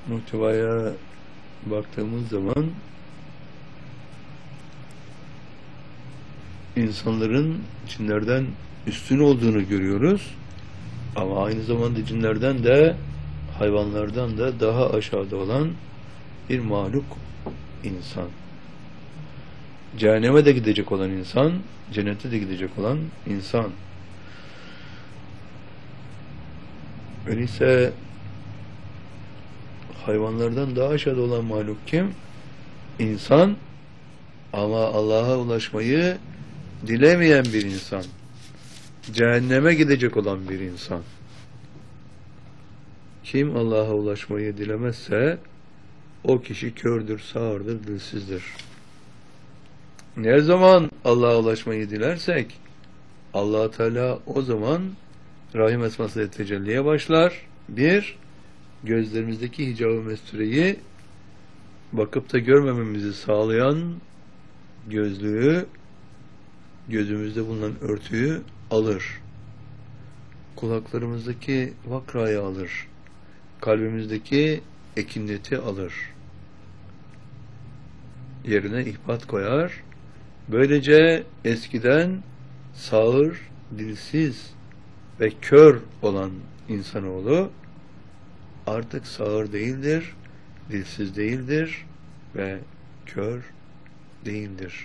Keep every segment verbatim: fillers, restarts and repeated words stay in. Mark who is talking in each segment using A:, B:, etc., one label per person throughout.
A: muhtevaya baktığımız zaman insanların cinlerden üstün olduğunu görüyoruz. Ama aynı zamanda cinlerden de hayvanlardan da daha aşağıda olan bir mahluk insan. Cehenneme de gidecek olan insan, cennete de gidecek olan insan. Öyleyse hayvanlardan daha aşağıda olan mahluk kim? İnsan. Ama Allah'a ulaşmayı dilemeyen bir insan. Cehenneme gidecek olan bir insan. Kim Allah'a ulaşmayı dilemezse o kişi kördür, sağırdır, dilsizdir. Ne zaman Allah'a ulaşmayı dilersek Allah Teala o zaman Rahim esmasıyla tecelliye başlar. Bir, gözlerimizdeki hicab-ı mestureyi bakıp da görmememizi sağlayan gözlüğü, gözümüzde bulunan örtüyü alır. Kulaklarımızdaki vakrayı alır. Kalbimizdeki ekinleti alır. Yerine ihbat koyar. Böylece eskiden sağır, dilsiz ve kör olan insanoğlu artık sağır değildir, dilsiz değildir ve kör değildir.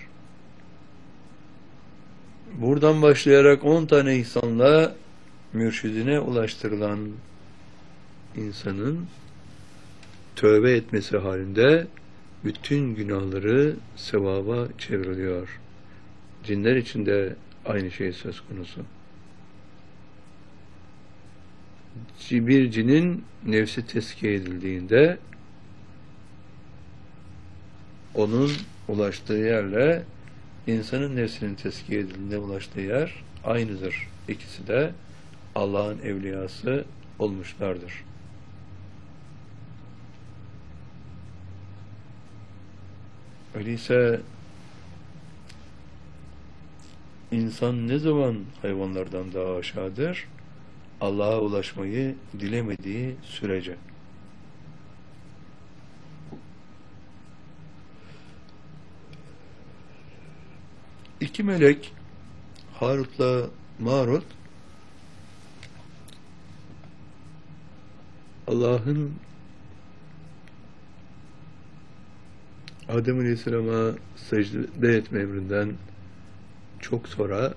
A: Buradan başlayarak on tane ihsanla mürşidine ulaştırılan insanın tövbe etmesi halinde bütün günahları sevaba çevriliyor. Cinler için de aynı şey söz konusu. Bir cinin nefsi tezkiye edildiğinde onun ulaştığı yerle insanın nefsinin tezkiye edildiğinde ulaştığı yer aynıdır. İkisi de Allah'ın evliyası olmuşlardır. Öyleyse insan ne zaman hayvanlardan daha aşağıdır? Allah'a ulaşmayı dilemediği sürece. İki melek Harut'la Marut Allah'ın Adem Aleyhisselam'a secde etme emrinden çok sonra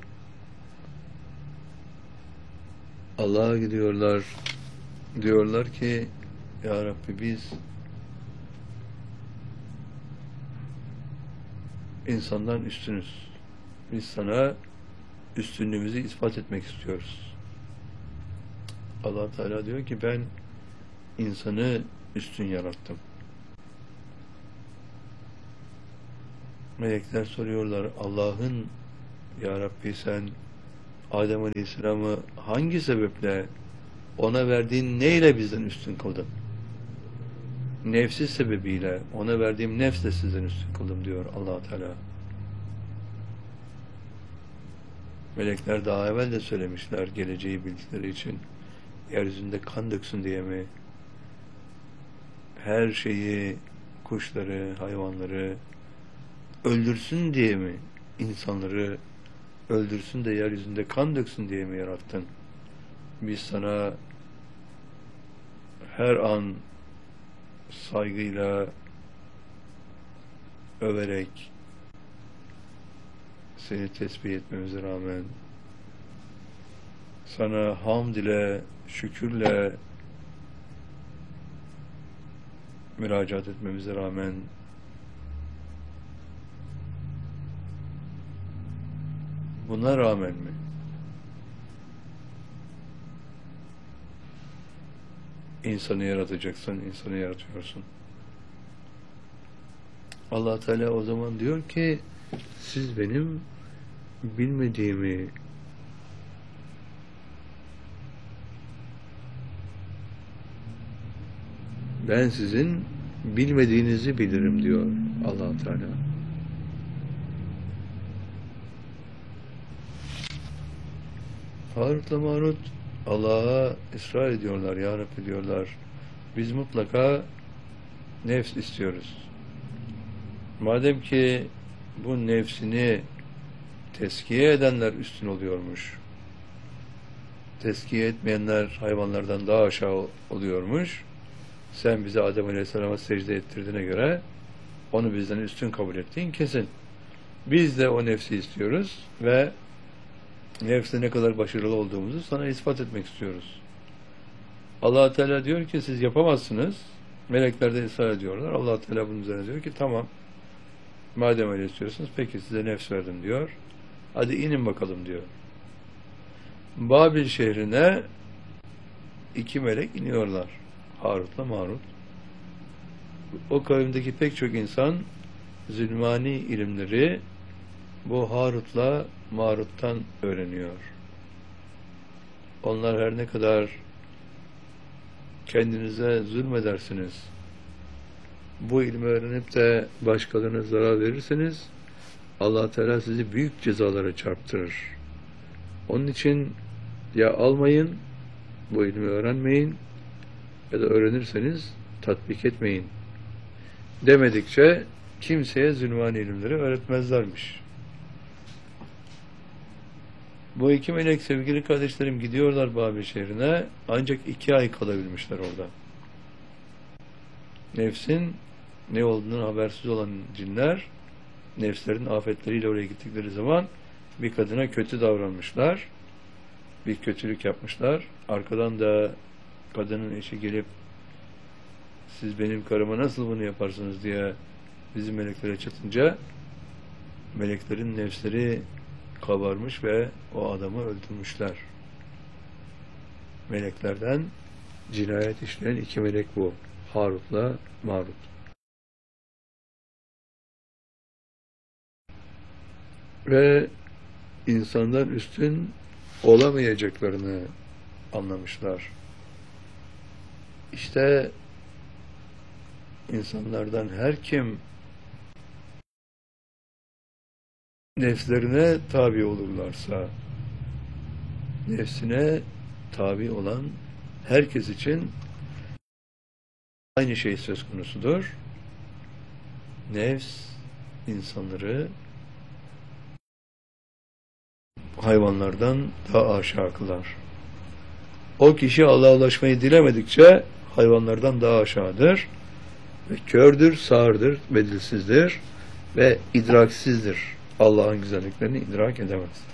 A: Allah'a gidiyorlar, diyorlar ki Ya Rabbi biz insandan üstünüz. Biz sana üstünlüğümüzü ispat etmek istiyoruz. Allah Teala diyor ki ben insanı üstün yarattım. Melekler soruyorlar Allah'ın Ya Rabbi sen Adem Aleyhisselam'ı hangi sebeple ona verdiğin neyle bizden üstün kıldın? Nefsi sebebiyle ona verdiğim nefsle sizden üstün kıldım diyor Allah Teala. Melekler daha evvel de söylemişler geleceği bildikleri için yeryüzünde kan döksün diye mi? Her şeyi, kuşları, hayvanları öldürsün diye mi? İnsanları öldürsün de yeryüzünde kan döksün diye mi yarattın? Biz sana her an saygıyla överek seni tesbih etmemize rağmen sana hamd ile, şükürle müracaat etmemize rağmen buna rağmen mi? İnsanı yaratacaksın, insanı yaratıyorsun. Allah Teala o zaman diyor ki siz benim bilmediğimi ben sizin bilmediğinizi bilirim diyor Allah Teala. Harut'la Marut Allah'a ısrar ediyorlar. Ya Rabbi diyorlar biz mutlaka nefs istiyoruz. Madem ki bu nefsini tezkiye edenler üstün oluyormuş, tezkiye etmeyenler hayvanlardan daha aşağı oluyormuş, sen bize Adem Aleyhisselam'a secde ettirdiğine göre onu bizden üstün kabul ettiğin kesin. Biz de o nefsi istiyoruz ve nefste ne kadar başarılı olduğumuzu sana ispat etmek istiyoruz. Allah Teala diyor ki siz yapamazsınız. Melekler de ısrar ediyorlar. Allah Teala bunun üzerine diyor ki tamam, madem öyle istiyorsunuz peki size nefs verdim diyor. Hadi inin bakalım diyor. Babil şehrine iki melek iniyorlar. Harut'la Marut. O kavimdeki pek çok insan zulmani ilimleri bu Harut'la Marut'tan öğreniyor. Onlar her ne kadar kendinize zulmedersiniz, bu ilmi öğrenip de başkalarına zarar verirseniz Allah Teala sizi büyük cezalara çarptırır. Onun için ya almayın, bu ilmi öğrenmeyin ya da öğrenirseniz tatbik etmeyin demedikçe kimseye zulmani ilimleri öğretmezlermiş. Bu iki melek sevgili kardeşlerim gidiyorlar Babil şehrine, ancak iki ay kalabilmişler orada. Nefsin ne olduğunu habersiz olan cinler, nefslerin afetleriyle oraya gittikleri zaman bir kadına kötü davranmışlar, bir kötülük yapmışlar. Arkadan da kadının eşi gelip siz benim karıma nasıl bunu yaparsınız diye bizim meleklere çatınca meleklerin nefsleri kabarmış ve o adamı öldürmüşler. Meleklerden cinayet işleyen iki melek bu. Harut'la Marut. Ve insanlar üstün olamayacaklarını anlamışlar. İşte insanlardan her kim nefslerine tabi olurlarsa, nefsine tabi olan herkes için aynı şey söz konusudur. Nefs insanları hayvanlardan daha aşağı kılar. O kişi Allah'a ulaşmayı dilemedikçe hayvanlardan daha aşağıdır ve kördür, sağırdır ve dilsizdir ve idraksizdir. Allah'ın güzelliklerini idrak edemez.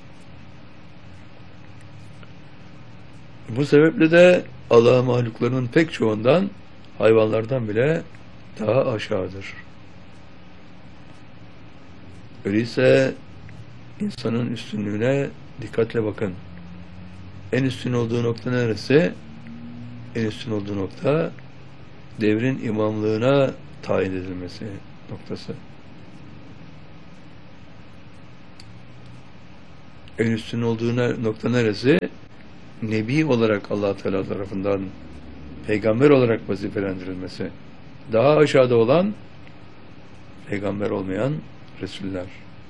A: Bu sebeple de Allah mahluklarının pek çoğundan hayvanlardan bile daha aşağıdır. Öyleyse insanın üstünlüğüne dikkatle bakın. En üstün olduğu nokta neresi? En üstün olduğu nokta devrin imamlığına tayin edilmesi noktası. En üstün olduğu nokta neresi? Nebi olarak Allah Teala tarafından peygamber olarak vazifelendirilmesi. Daha aşağıda olan peygamber olmayan Resuller.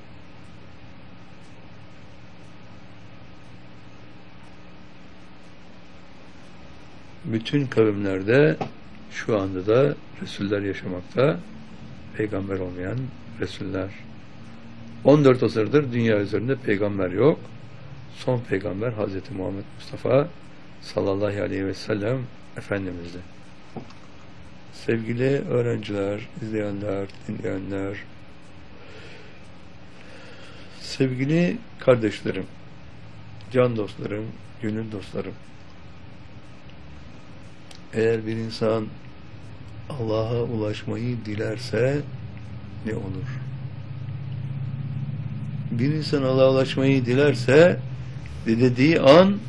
A: Bütün kavimlerde şu anda da Resuller yaşamakta, peygamber olmayan Resuller. on dört asırdır dünya üzerinde peygamber yok. Son peygamber Hazreti Muhammed Mustafa sallallahu aleyhi ve sellem Efendimiz'di. Sevgili öğrenciler, izleyenler, dinleyenler, sevgili kardeşlerim, can dostlarım, gönül dostlarım, eğer bir insan Allah'a ulaşmayı dilerse ne olur? Bir insan Allah'a ulaşmayı dilerse dilediği an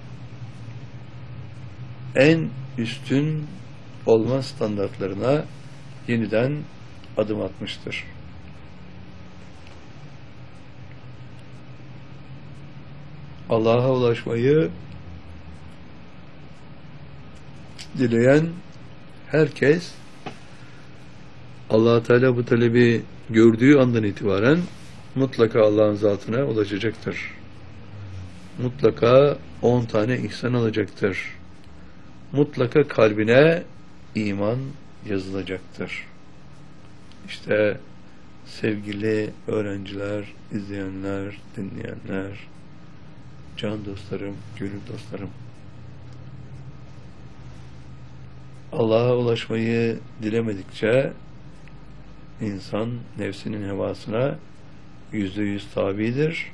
A: en üstün olma standartlarına yeniden adım atmıştır. Allah'a ulaşmayı dileyen herkes Allah Teala bu talebi gördüğü andan itibaren mutlaka Allah'ın zatına ulaşacaktır. Mutlaka on tane ihsan alacaktır. Mutlaka kalbine iman yazılacaktır. İşte sevgili öğrenciler, izleyenler, dinleyenler, can dostlarım, gönül dostlarım, Allah'a ulaşmayı dilemedikçe insan nefsinin hevasına yüzde yüz tabidir,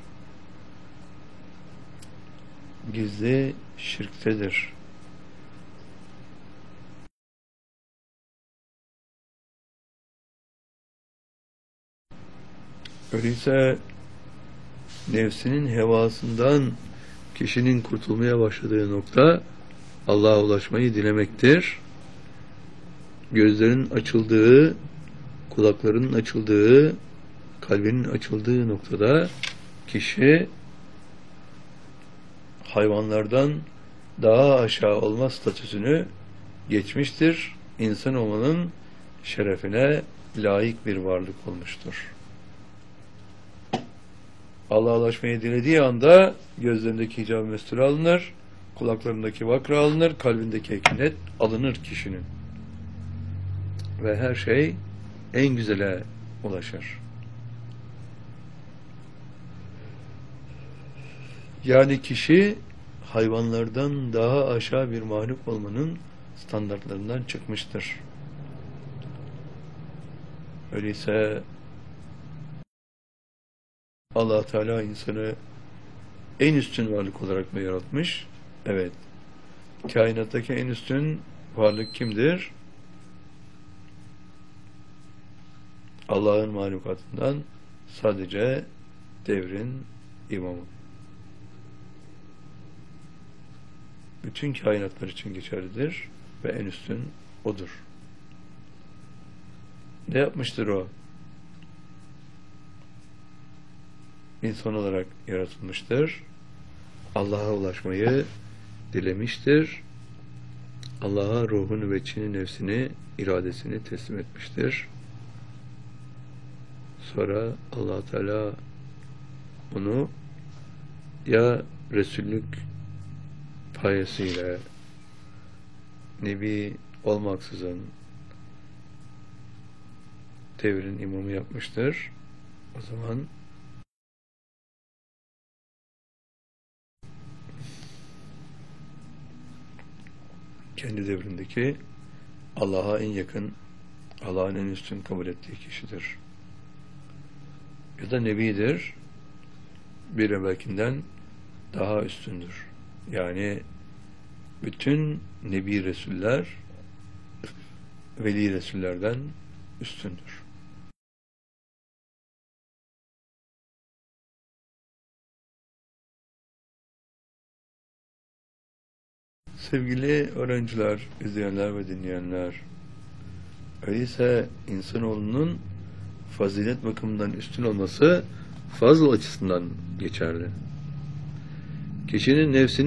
A: gizli şirktedir. Öyleyse nefsinin hevasından kişinin kurtulmaya başladığı nokta Allah'a ulaşmayı dilemektir. Gözlerin açıldığı, kulaklarının açıldığı, kalbinin açıldığı noktada kişi hayvanlardan daha aşağı olma statüsünü geçmiştir. İnsan olmanın şerefine layık bir varlık olmuştur. Allah'a ulaşmayı dilediği anda gözlerindeki hicab-ı mestur alınır, kulaklarındaki vakra alınır, kalbindeki ekinet alınır kişinin. Ve her şey en güzele ulaşır. Yani kişi hayvanlardan daha aşağı bir mahluk olmanın standartlarından çıkmıştır. Öyleyse Allah Teala insanı en üstün varlık olarak mı yaratmış? Evet. Kainattaki en üstün varlık kimdir? Allah'ın mahlukatından sadece devrin imamı. Bütün kainatlar için geçerlidir ve en üstün odur. Ne yapmıştır o? İnsan olarak yaratılmıştır. Allah'a ulaşmayı dilemiştir. Allah'a ruhunu ve çini nefsini, iradesini teslim etmiştir. Sonra Allah Teala onu ya Resullük payesiyle Nebi olmaksızın devrin imamı yapmıştır. O zaman kendi devrindeki Allah'a en yakın, Allah'ın en üstün kabul ettiği kişidir. Ya da Nebidir, bir evvelkinden daha üstündür. Yani bütün Nebi Resuller Veli Resullerden üstündür. Sevgili öğrenciler, izleyenler ve dinleyenler, öyleyse insanoğlunun fazilet bakımından üstün olması fazl açısından geçerli. Kişinin nefsini